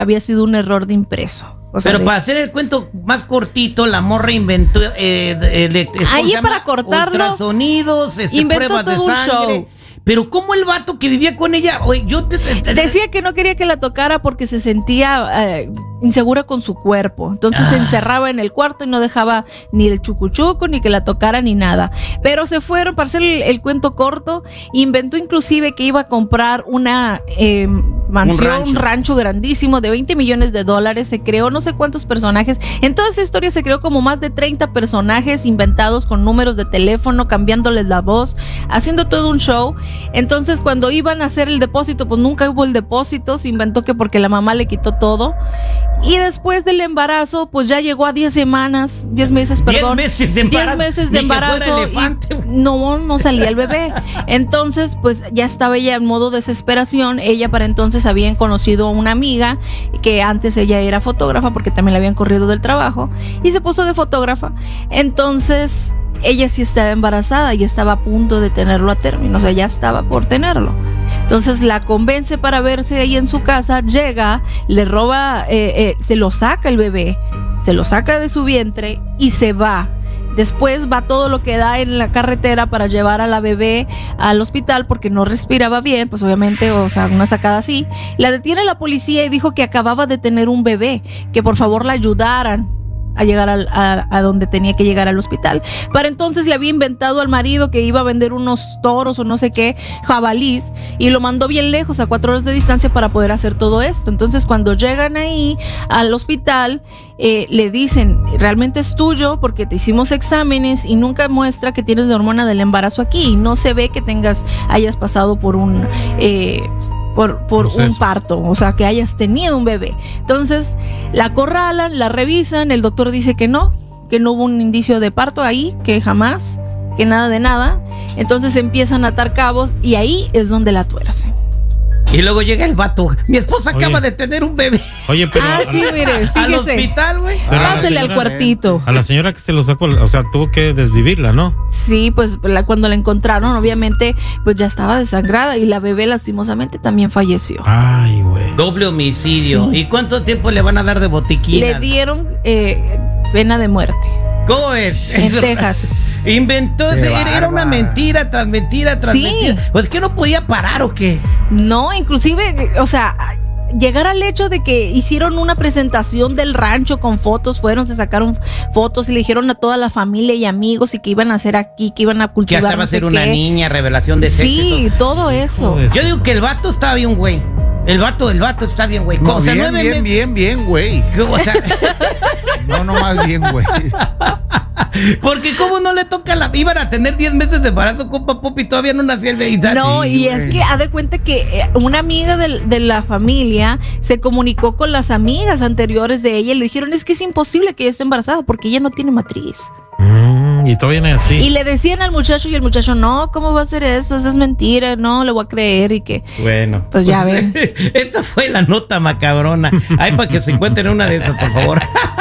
había sido un error de impreso. O sea, pero para hacer el cuento más cortito, la morra inventó ahí para cortarlo, ultrasonidos, inventó pruebas todo de un sangre. show. Pero ¿cómo el vato que vivía con ella? Oye, decía que no quería que la tocara porque se sentía insegura con su cuerpo. Entonces se encerraba en el cuarto y no dejaba ni el chucuchuco, ni que la tocara, ni nada. Pero se fueron, para hacer el cuento corto, inventó inclusive que iba a comprar una mansión, un rancho grandísimo de $20 millones. Se creó no sé cuántos personajes. En toda esa historia se creó como más de 30 personajes inventados con números de teléfono, cambiándoles la voz, haciendo todo un show. Entonces cuando iban a hacer el depósito, pues nunca hubo el depósito. Se inventó que porque la mamá le quitó todo. Y después del embarazo, pues ya llegó a 10 meses, perdón. 10 meses de embarazo. No salía el bebé. Entonces, pues ya estaba ella en modo desesperación. Ella para entonces habían conocido a una amiga que antes ella era fotógrafa porque también la habían corrido del trabajo y se puso de fotógrafa. Entonces ella sí estaba embarazada y estaba a punto de tenerlo a término, o sea, ya estaba por tenerlo. Entonces la convence para verse ahí en su casa, llega, le roba, se lo saca el bebé, se lo saca de su vientre y se va. Después va todo lo que da en la carretera para llevar a la bebé al hospital porque no respiraba bien, pues obviamente, o sea, una sacada así. La detiene la policía y dijo que acababa de tener un bebé, que por favor la ayudaran a llegar a donde tenía que llegar, al hospital. Para entonces le había inventado al marido que iba a vender unos toros o no sé qué, jabalís, y lo mandó bien lejos, a 4 horas de distancia, para poder hacer todo esto. Entonces cuando llegan ahí al hospital, le dicen, realmente es tuyo porque te hicimos exámenes y nunca muestra que tienes la hormona del embarazo aquí, y no se ve que hayas pasado por un un parto, o sea, que hayas tenido un bebé. Entonces la acorralan, la revisan, el doctor dice que no hubo un indicio de parto ahí, que jamás, que nada de nada. Entonces empiezan a atar cabos y ahí es donde la tuercen. Y luego llega el vato. Mi esposa acaba de tener un bebé. Oye, pero... sí, mire, fíjese. Al hospital, güey. Pásele al cuartito. A la señora que se lo sacó, o sea, tuvo que desvivirla, ¿no? Sí, pues cuando la encontraron, obviamente, pues ya estaba desangrada y la bebé lastimosamente también falleció. Ay, güey. Doble homicidio. Sí. ¿Y cuánto tiempo le van a dar de botiquina? Le dieron pena de muerte. ¿Cómo es? En Texas. Inventó, era una mentira tras mentira tras mentira. Pues que no podía parar o qué. No, inclusive, o sea, llegar al hecho de que hicieron una presentación del rancho con fotos, se sacaron fotos y le dijeron a toda la familia y amigos y que iban a hacer aquí, que iban a cultivar. Que hasta va a ser una niña, revelación de sexo. Sí, todo eso. Yo digo que el vato está bien, güey. El vato está bien, güey. No, bien, güey. O sea, no, más bien, güey. Porque cómo no le toca iban a tener 10 meses de embarazo con Papi y todavía no nacía el bebé. No, y es que haz de cuenta que una amiga de la familia se comunicó con las amigas anteriores de ella y le dijeron, es que es imposible que ella esté embarazada porque ella no tiene matriz. Y todo viene así. Y le decían al muchacho y el muchacho, no, ¿cómo va a ser eso? Eso es mentira, no, le voy a creer y que... Bueno. Pues ya ven. Esta fue la nota macabrona. Ay, para que se encuentren una de esas, por favor.